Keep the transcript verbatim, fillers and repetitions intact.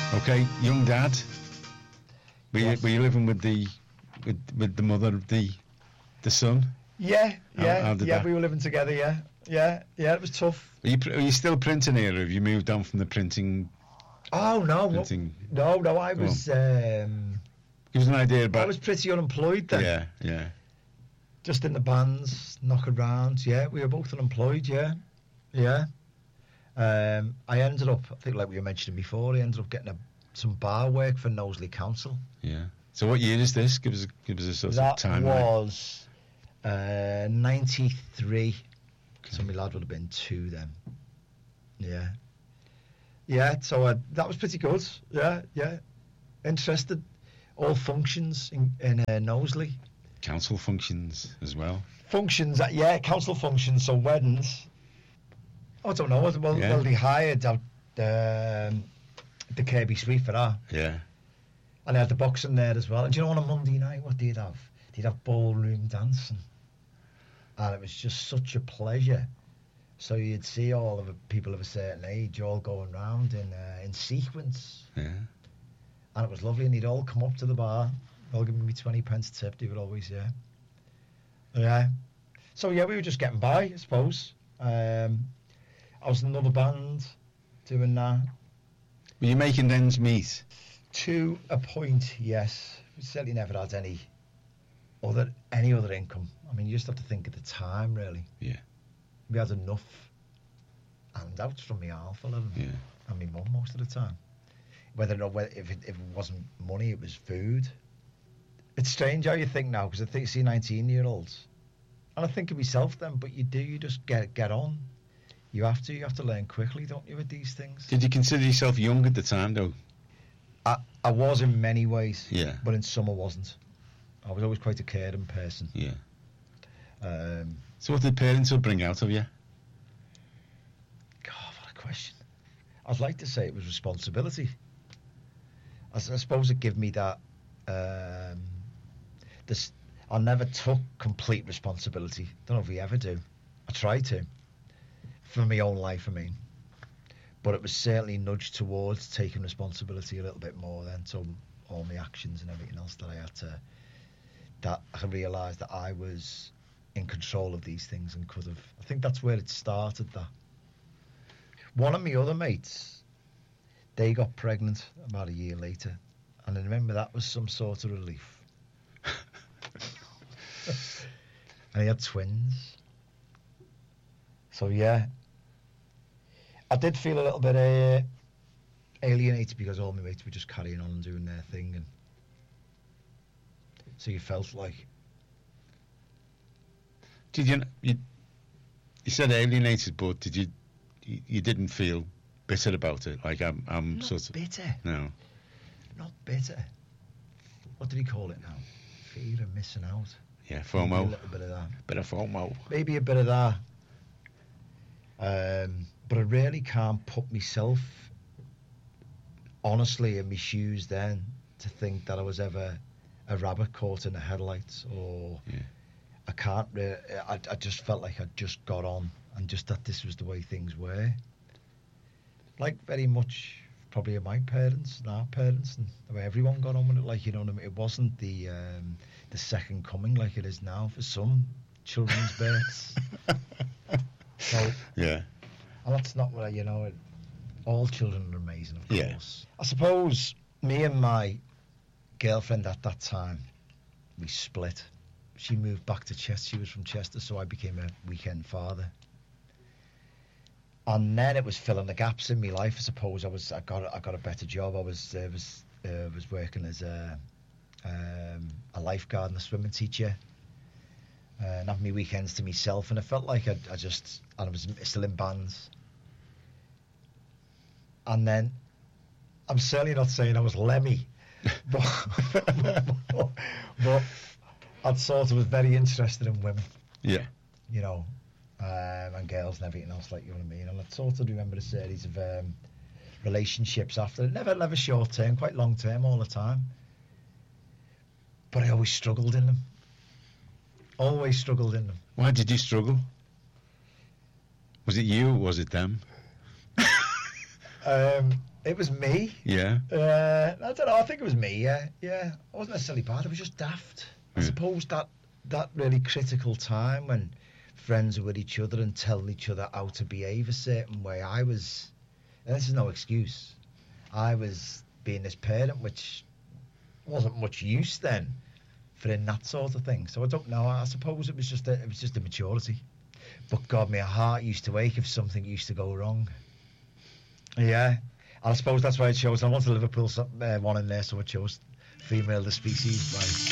Okay, young dad. Were you, Yes. were you living with the with with the mother of the the son? Yeah, How- yeah, how did yeah. that- We were living together. Yeah, yeah, yeah. It was tough. Are you, pr- are you still printing here, or have you moved on from the printing? Oh no, what- Printing. no, no. I Go was, um, Give us an idea I about. was pretty unemployed then. yeah, yeah. Just in the bands, knocking around. Yeah, we were both unemployed. Yeah, yeah. Um, I ended up, I think, like we were mentioning before, I ended up getting a, some bar work for Knowsley Council. Yeah. So what year is this? Give us a, give us a sort That of time. was uh, ninety-three. Okay. So my lad would have been two then. Yeah. Yeah, so uh, that was pretty good. Yeah, yeah. Interested. All functions in, in uh, Knowsley. Council functions as well. Functions, uh, yeah, council functions, so weddings. I don't know. Well, Yeah. well they hired out um, the Kirby Suite for that. Yeah. And they had the boxing there as well. And do you know, on a Monday night, what they'd have? They'd have ballroom dancing. And it was just such a pleasure. So you'd see all of the people of a certain age all going round in uh, in sequence. Yeah. And it was lovely. And they'd all come up to the bar. All giving me twenty pence tip. They would always, yeah. Yeah. So, yeah, we were just getting by, I suppose. Um, I was in another band doing that. Were you making ends meet? To a point, yes. We certainly never had any other any other income. I mean, you just have to think at the time, really. Yeah. We had enough handouts from my half eleven Yeah. and my mum most of the time. Whether or not, whether, if, it, if it wasn't money, it was food. It's strange how you think now, because I think see nineteen-year-olds, and I think of myself then, but you do, you just get get on. You have to, you have to learn quickly, don't you, with these things? Did you consider yourself young at the time, though? I, I was in many ways, Yeah. but in some I wasn't. I was always quite a caring person. Yeah. Um, So what did parents will bring out of you? God, what a question. I'd like to say it was responsibility. I, s- I suppose it gave me that. Um, this, I never took complete responsibility. Don't know if we ever do. I try to. For my own life, I mean. But it was certainly nudged towards taking responsibility a little bit more then. So all my actions and everything else that I had to. That I realised that I was in control of these things and could have. I think that's where it started. That one of my other mates, they got pregnant about a year later, and I remember that was some sort of relief. And he had twins. So yeah, I did feel a little bit uh, alienated because all my mates were just carrying on and doing their thing, and so you felt like. Did you, you, you said alienated, but did you, you, you didn't feel bitter about it? Like I'm, I'm Not sort of, bitter. no. Not bitter. What did he call it now? Fear of missing out. Yeah, Maybe a FOMO. little bit of that. Bit of FOMO. Maybe a bit of that. Um, but I really can't put myself, honestly, in my shoes then to think that I was ever a rabbit caught in the headlights, or Yeah. I can't. Re- I, I just felt like I'd just got on, and just that this was the way things were. Like very much, probably my parents and our parents, and the way everyone got on with it. Like, you know what I mean? It wasn't the um, the second coming like it is now for some children's births. So, Yeah. and that's not what I, you know. It, all children are amazing, of Yeah. course. I suppose me and my girlfriend at that time, we split. She moved back to Chester. She was from Chester, so I became a weekend father. And then it was filling the gaps in my life. I suppose I was. I got. I got a better job. I was. Uh, was. Uh, was working as a um, a lifeguard and a swimming teacher. Uh, and having my weekends to myself, and I felt like I, I just. And I was still in bands. And then, I'm certainly not saying I was Lemmy, but, but, but I'd sort of was very interested in women, Yeah. you know, um, and girls and everything else, like, you know what I mean. And I sort of remember a series of um, relationships after, never, never short term, quite long term all the time. But I always struggled in them. Always struggled in them. Why did you struggle? Was it you or was it them? Um, It was me. Yeah. Uh, I don't know. I think it was me. Yeah, yeah. I wasn't necessarily bad. I was just daft. I Yeah. suppose that that really critical time when friends are with each other and telling each other how to behave a certain way. I was, and this is no excuse. I was being this parent, which wasn't much use then for in that sort of thing. So I don't know. I suppose it was just a, it was just a maturity. But God, my heart used to ache if something used to go wrong. Yeah. I suppose that's why it shows. I wanted Liverpool uh, one in there, so it chose female the species by